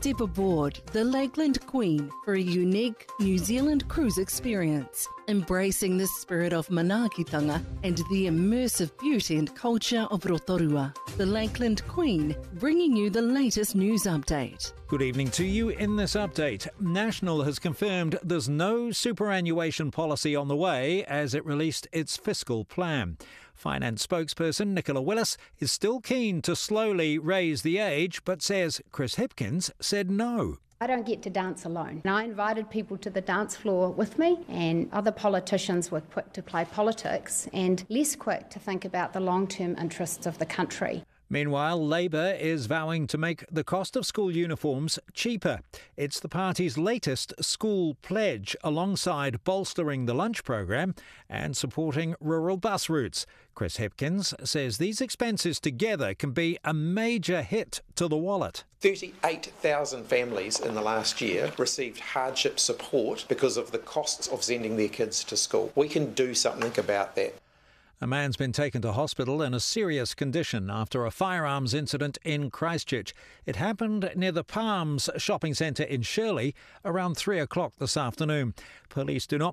Step aboard the Lakeland Queen for a unique New Zealand cruise experience, embracing the spirit of manaakitanga and the immersive beauty and culture of Rotorua. The Lakeland Queen, bringing you the latest news update. Good evening to you. In this update, National has confirmed there's no superannuation policy on the way as it released its fiscal plan. Finance spokesperson Nicola Willis is still keen to slowly raise the age, but says Chris Hipkins said no. I don't get to dance alone. And I invited people to the dance floor with me, and other politicians were quick to play politics and less quick to think about the long-term interests of the country. Meanwhile, Labour is vowing to make the cost of school uniforms cheaper. It's the party's latest school pledge, alongside bolstering the lunch program and supporting rural bus routes. Chris Hipkins says these expenses together can be a major hit to the wallet. 38,000 families in the last year received hardship support because of the costs of sending their kids to school. We can do something about that. A man's been taken to hospital in a serious condition after a firearms incident in Christchurch. It happened near the Palms shopping centre in Shirley around 3 o'clock this afternoon. Police do not